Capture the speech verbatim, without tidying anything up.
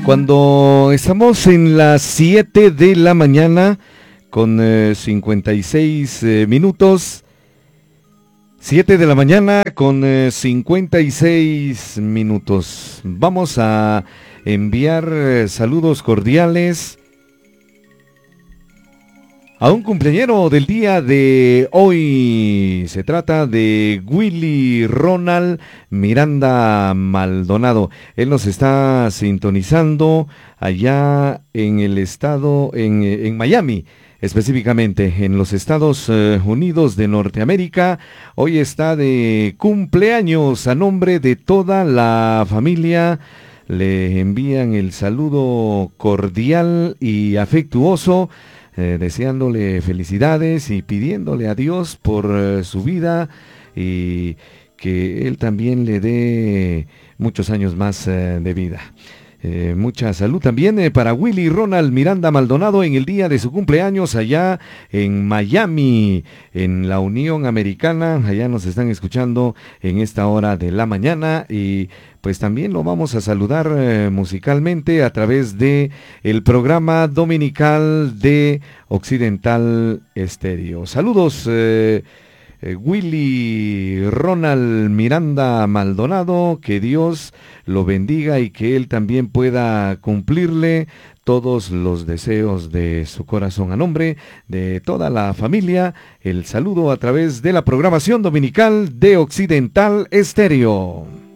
Cuando estamos en las siete de la mañana con eh, cincuenta y seis eh, minutos, siete de la mañana con eh, cincuenta y seis minutos. Vamos a enviar eh, saludos cordiales a un cumpleañero del día de hoy. Se trata de Willy Ronald Miranda Maldonado. Él nos está sintonizando allá en el estado, en, en Miami, específicamente en los Estados eh, Unidos de Norteamérica. Hoy está de cumpleaños. A nombre de toda la familia le envían el saludo cordial y afectuoso, Eh, deseándole felicidades y pidiéndole a Dios por eh, su vida y que Él también le dé muchos años más eh, de vida. Eh, mucha salud también eh, para Willy Ronald Miranda Maldonado en el día de su cumpleaños allá en Miami, en la Unión Americana. Allá nos están escuchando en esta hora de la mañana y pues también lo vamos a saludar eh, musicalmente a través de el programa dominical de Occidental Estéreo. Saludos, eh, eh, Willy Ronald Miranda Maldonado, que Dios lo bendiga y que Él también pueda cumplirle todos los deseos de su corazón. A nombre de toda la familia, el saludo a través de la programación dominical de Occidental Estéreo.